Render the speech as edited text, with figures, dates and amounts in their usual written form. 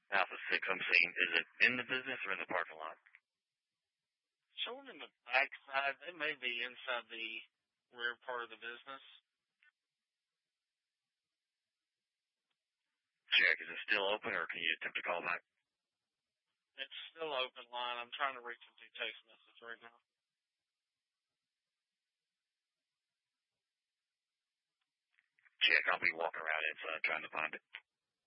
Alpha 6, I'm seeing. Is it in the business or in the parking lot? Showing in the back side, they may be inside the rear part of the business. Check. Is it still open, or can you attempt to call back? It's still open line. I'm trying to reach them through text message right now. Check. I'll be walking around inside trying to find it.